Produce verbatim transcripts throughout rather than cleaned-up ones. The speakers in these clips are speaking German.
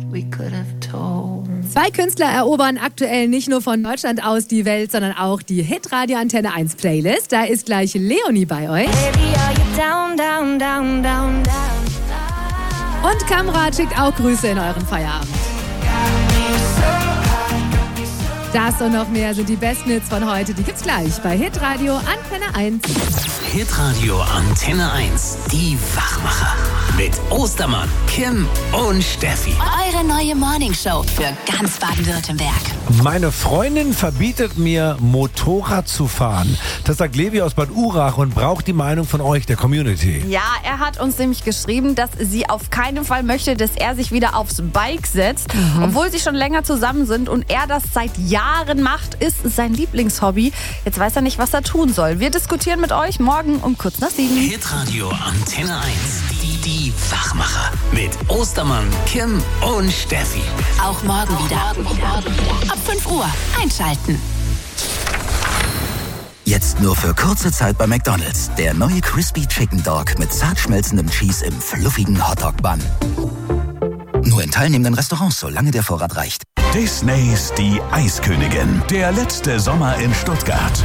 we could have told. Zwei Künstler erobern aktuell nicht nur von Deutschland aus die Welt, sondern auch die Hitradio Antenne eins Playlist. Da ist gleich Leonie bei euch. Baby, are you down, down, down, down, down? Und Kamrat schickt auch Grüße in euren Feierabend. Das und noch mehr sind die besten Hits von heute. Die gibt's gleich bei Hitradio Antenne eins. Hitradio Antenne eins. Die Wachmacher. Mit Ostermann, Kim und Steffi. Eure neue Morningshow für ganz Baden-Württemberg. Meine Freundin verbietet mir, Motorrad zu fahren. Das sagt Levi aus Bad Urach und braucht die Meinung von euch, der Community. Ja, er hat uns nämlich geschrieben, dass sie auf keinen Fall möchte, dass er sich wieder aufs Bike setzt. Mhm. Obwohl sie schon länger zusammen sind und er das seit Jahren macht, ist sein Lieblingshobby. Jetzt weiß er nicht, was er tun soll. Wir diskutieren mit euch morgen um kurz nach sieben. Hitradio Antenne eins. Die, die Wachmacher. Mit Ostermann, Kim und Steffi. Auch morgen wieder. Ab fünf Uhr einschalten. Jetzt nur für kurze Zeit bei McDonald's. Der neue Crispy Chicken Dog mit zart schmelzendem Cheese im fluffigen Hotdog-Bun. Nur in teilnehmenden Restaurants, solange der Vorrat reicht. Disneys Die Eiskönigin. Der letzte Sommer in Stuttgart.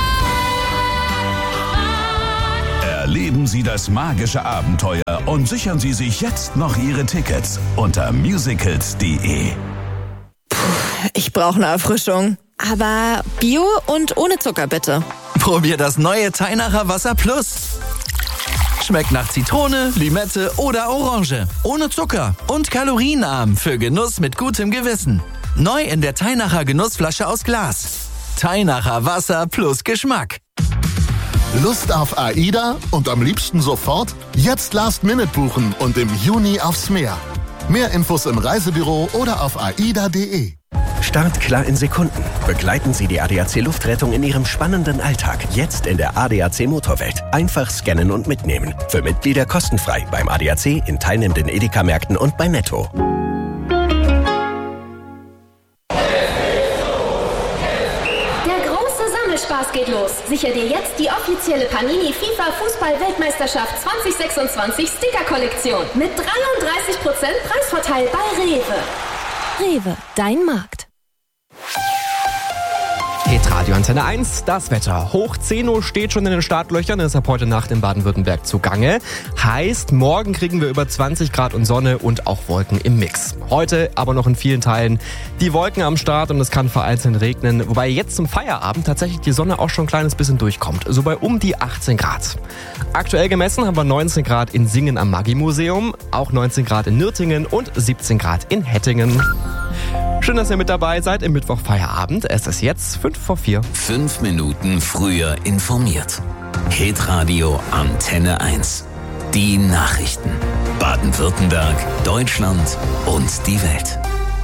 Erleben Sie das magische Abenteuer und sichern Sie sich jetzt noch Ihre Tickets unter musicals punkt de. Ich brauche eine Erfrischung. Aber Bio und ohne Zucker bitte. Probier das neue Teinacher Wasser Plus. Schmeckt nach Zitrone, Limette oder Orange. Ohne Zucker und kalorienarm für Genuss mit gutem Gewissen. Neu in der Teinacher Genussflasche aus Glas. Teinacher Wasser plus Geschmack. Lust auf AIDA und am liebsten sofort? Jetzt Last Minute buchen und im Juni aufs Meer. Mehr Infos im Reisebüro oder auf aida punkt de. Start klar in Sekunden. Begleiten Sie die A D A C Luftrettung in Ihrem spannenden Alltag. Jetzt in der A D A C Motorwelt. Einfach scannen und mitnehmen. Für Mitglieder kostenfrei beim A D A C, in teilnehmenden Edeka-Märkten und bei Netto. Spaß geht los. Sicher dir jetzt die offizielle Panini FIFA Fußball-Weltmeisterschaft zwanzig sechsundzwanzig Sticker-Kollektion mit dreiunddreißig Prozent Preisvorteil bei Rewe. Rewe, dein Markt. Hitradio Antenne eins, das Wetter. Hoch zehn Uhr steht schon in den Startlöchern, ist ab heute Nacht in Baden-Württemberg zugange. Heißt, morgen kriegen wir über zwanzig Grad und Sonne und auch Wolken im Mix. Heute aber noch in vielen Teilen die Wolken am Start und es kann vereinzelt regnen. Wobei jetzt zum Feierabend tatsächlich die Sonne auch schon ein kleines bisschen durchkommt. So bei um die achtzehn Grad. Aktuell gemessen haben wir neunzehn Grad in Singen am Maggi-Museum, auch neunzehn Grad in Nürtingen und siebzehn Grad in Hettingen. Schön, dass ihr mit dabei seid im Mittwoch-Feierabend. Es ist jetzt fünf vor vier. Fünf Minuten früher informiert. Hitradio Antenne eins. Die Nachrichten. Baden-Württemberg, Deutschland und die Welt.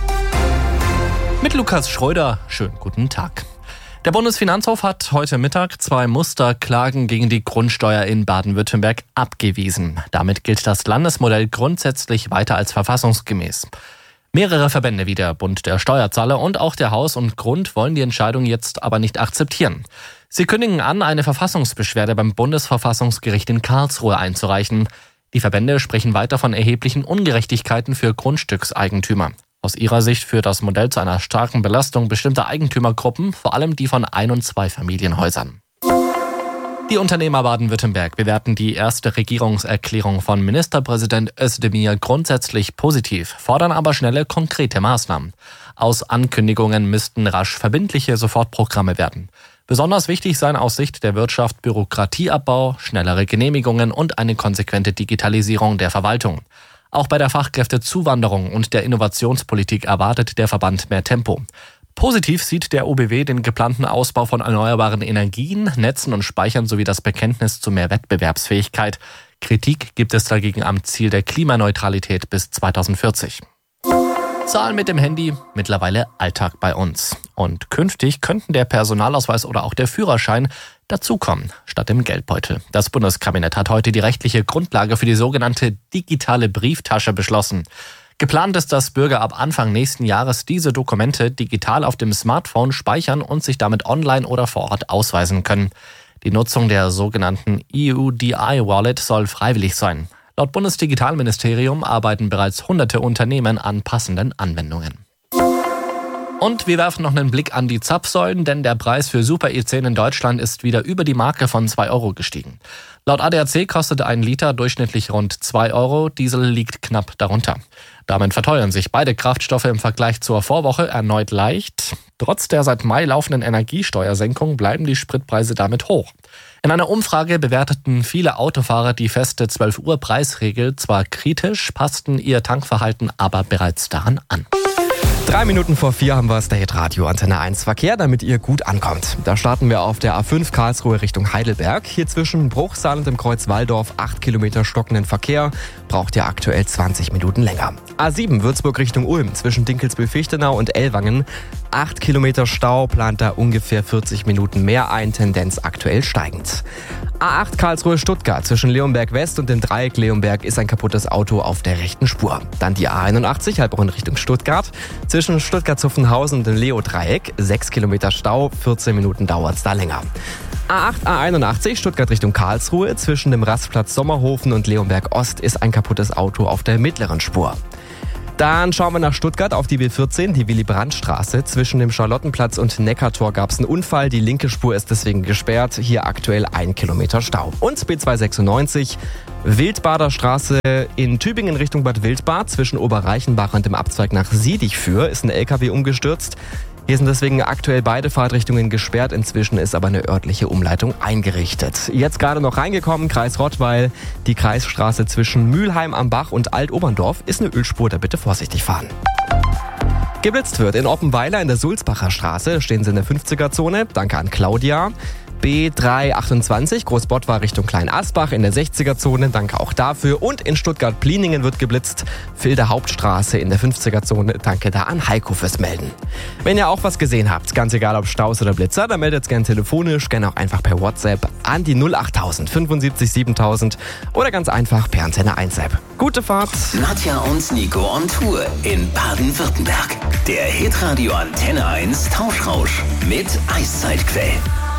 Mit Lukas Schröder. Schönen guten Tag. Der Bundesfinanzhof hat heute Mittag zwei Musterklagen gegen die Grundsteuer in Baden-Württemberg abgewiesen. Damit gilt das Landesmodell grundsätzlich weiter als verfassungsgemäß. Mehrere Verbände wie der Bund der Steuerzahler und auch der Haus und Grund wollen die Entscheidung jetzt aber nicht akzeptieren. Sie kündigen an, eine Verfassungsbeschwerde beim Bundesverfassungsgericht in Karlsruhe einzureichen. Die Verbände sprechen weiter von erheblichen Ungerechtigkeiten für Grundstückseigentümer. Aus ihrer Sicht führt das Modell zu einer starken Belastung bestimmter Eigentümergruppen, vor allem die von Ein- und Zweifamilienhäusern. Die Unternehmer Baden-Württemberg bewerten die erste Regierungserklärung von Ministerpräsident Özdemir grundsätzlich positiv, fordern aber schnelle, konkrete Maßnahmen. Aus Ankündigungen müssten rasch verbindliche Sofortprogramme werden. Besonders wichtig seien aus Sicht der Wirtschaft Bürokratieabbau, schnellere Genehmigungen und eine konsequente Digitalisierung der Verwaltung. Auch bei der Fachkräftezuwanderung und der Innovationspolitik erwartet der Verband mehr Tempo. Positiv sieht der O B W den geplanten Ausbau von erneuerbaren Energien, Netzen und Speichern sowie das Bekenntnis zu mehr Wettbewerbsfähigkeit. Kritik gibt es dagegen am Ziel der Klimaneutralität bis zweitausendvierzig. Zahlen mit dem Handy, mittlerweile Alltag bei uns. Und künftig könnten der Personalausweis oder auch der Führerschein dazukommen, statt dem Geldbeutel. Das Bundeskabinett hat heute die rechtliche Grundlage für die sogenannte digitale Brieftasche beschlossen. Geplant ist, dass Bürger ab Anfang nächsten Jahres diese Dokumente digital auf dem Smartphone speichern und sich damit online oder vor Ort ausweisen können. Die Nutzung der sogenannten E U D I-Wallet soll freiwillig sein. Laut Bundesdigitalministerium arbeiten bereits hunderte Unternehmen an passenden Anwendungen. Und wir werfen noch einen Blick an die Zapfsäulen, denn der Preis für Super E zehn in Deutschland ist wieder über die Marke von zwei Euro gestiegen. Laut A D A C kostet ein Liter durchschnittlich rund zwei Euro, Diesel liegt knapp darunter. Damit verteuern sich beide Kraftstoffe im Vergleich zur Vorwoche erneut leicht. Trotz der seit Mai laufenden Energiesteuersenkung bleiben die Spritpreise damit hoch. In einer Umfrage bewerteten viele Autofahrer die feste zwölf Uhr Preisregel zwar kritisch, passten ihr Tankverhalten aber bereits daran an. Drei Minuten vor vier haben wir es, der Hitradio Antenne eins Verkehr, damit ihr gut ankommt. Da starten wir auf der A fünf Karlsruhe Richtung Heidelberg. Hier zwischen Bruchsal und dem Kreuz Walldorf acht Kilometer stockenden Verkehr. Braucht ihr aktuell zwanzig Minuten länger. A sieben Würzburg Richtung Ulm zwischen Dinkelsbühl-Fichtenau und Ellwangen. acht Kilometer Stau, plant da ungefähr vierzig Minuten mehr ein, Tendenz aktuell steigend. A acht Karlsruhe Stuttgart zwischen Leonberg West und dem Dreieck Leonberg ist ein kaputtes Auto auf der rechten Spur. Dann die A einundachtzig Heilbronn Richtung Stuttgart. Zwischen Stuttgart-Zuffenhausen und dem Leo-Dreieck sechs Kilometer Stau, vierzehn Minuten dauert's da länger. A acht A einundachtzig Stuttgart Richtung Karlsruhe. Zwischen dem Rastplatz Sommerhofen und Leonberg Ost ist ein kaputtes Auto auf der mittleren Spur. Dann schauen wir nach Stuttgart auf die B vierzehn, die Willy-Brandt-Straße. Zwischen dem Charlottenplatz und Neckartor gab es einen Unfall. Die linke Spur ist deswegen gesperrt. Hier aktuell ein Kilometer Stau. Und B zweihundertsechsundneunzig, Wildbader Straße in Tübingen Richtung Bad Wildbad. Zwischen Oberreichenbach und dem Abzweig nach Siedichführ ist ein L K W umgestürzt. Hier sind deswegen aktuell beide Fahrtrichtungen gesperrt. Inzwischen ist aber eine örtliche Umleitung eingerichtet. Jetzt gerade noch reingekommen, Kreis Rottweil. Die Kreisstraße zwischen Mülheim am Bach und Alt-Oberndorf ist eine Ölspur, da bitte vorsichtig fahren. Geblitzt wird in Oppenweiler in der Sulzbacher Straße. Stehen Sie in der fünfziger-Zone. Danke an Claudia. B dreihundertachtundzwanzig Großbottwar Richtung Kleinasbach in der sechziger-Zone. Danke auch dafür. Und in Stuttgart-Pliningen wird geblitzt. Filder Hauptstraße in der fünfziger-Zone. Danke da an Heiko fürs Melden. Wenn ihr auch was gesehen habt, ganz egal ob Staus oder Blitzer, dann meldet es gerne telefonisch, gerne auch einfach per WhatsApp an die null achttausend fünfundsiebzig siebentausend oder ganz einfach per Antenne eins App. Gute Fahrt! Nadja und Nico on Tour in Baden-Württemberg. Der Hitradio Antenne eins Tauschrausch mit Eiszeitquell.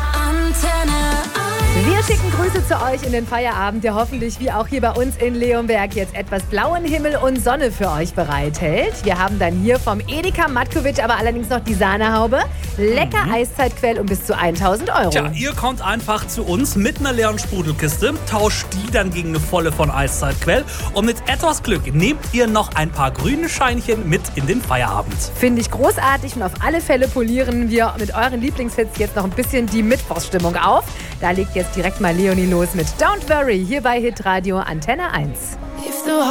Wir schicken Grüße zu euch in den Feierabend, der hoffentlich wie auch hier bei uns in Leonberg jetzt etwas blauen Himmel und Sonne für euch bereithält. Wir haben dann hier vom Edeka Matkovic aber allerdings noch die Sahnehaube. Lecker mhm. Eiszeitquell um bis zu tausend Euro. Tja, ihr kommt einfach zu uns mit einer leeren Sprudelkiste, tauscht die dann gegen eine volle von Eiszeitquell und mit etwas Glück nehmt ihr noch ein paar grüne Scheinchen mit in den Feierabend. Finde ich großartig und auf alle Fälle polieren wir mit euren Lieblingshits jetzt noch ein bisschen die Mittwochsstimmung auf. Da legt jetzt direkt mal Leonie los mit Don't Worry hier bei Hitradio Antenne eins.